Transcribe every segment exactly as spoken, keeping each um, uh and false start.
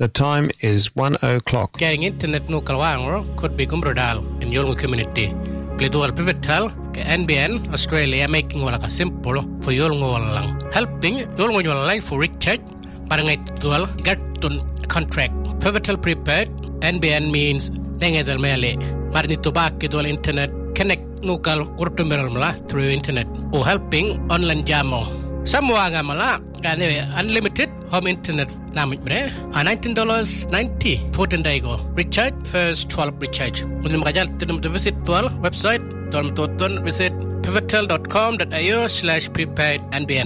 The time is one o'clock. Getting internet no kalwang could be gumbrodal in your community. Play dual pivotal N B N Australia making wala ka simple for your lang. Helping your line for recharge parang dual get to contract. Pivotal prepared N B N means dengadal mele. Marni tobak dual internet connect nukal urtumeral mala through internet. O helping online jamo. Samwa nga mala anyway, unlimited home internet namit bre a nineteen dollars ninety fourteen dago recharge first twelve recharge unim makajal tinum to visit twelve website tom toton visit pivotal dot com dot a u slash prepaid N B N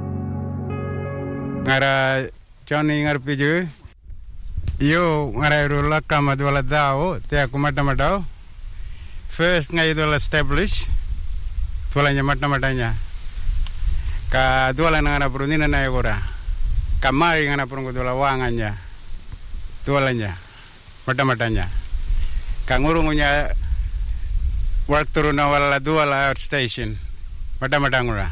ngara Johnny ngar piju yo ngara rula kama dwala dao te aku mata mata first ngai dwala establish twala nya mata matanya ka dwala ngana prunina na egora kamari ngana prungu dwala wanganya dwalanya mata-matanya ka ngurungunya work turuna wala dwala outstation mata-mata ngura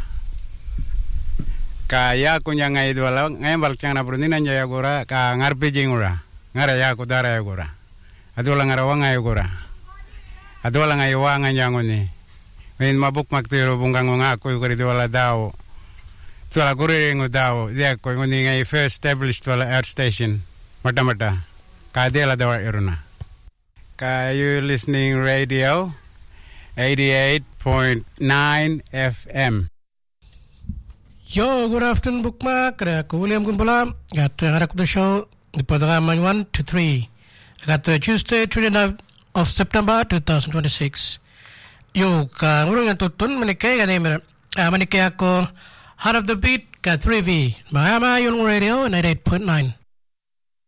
ka ya kunya ngai dwala ngai balchana prunina nya egora ka ngarpe jingura ngara ya ku dara egora adwala ngara wanga egora adwala ngai wanganya ngoni men mabuk maktiro bungang ngaku ko dwala dao Tuala kuriring udao, dia ko ngoni ngai first established tuala air station, mata mata, ka dela dawa iruna. Ka you listening radio, eighty-eight point nine F M. Yo, good afternoon, bookmark. Aku William Gumbala. Got to have the show. The program one to three. Got to Tuesday, twenty-ninth of September, twenty twenty-six. Yo, ka ngurung yang tutun menikah kan ini. Ah menikah aku. Heart of the Beat, got three V. Bahama Young Radio, ninety-eight point nine.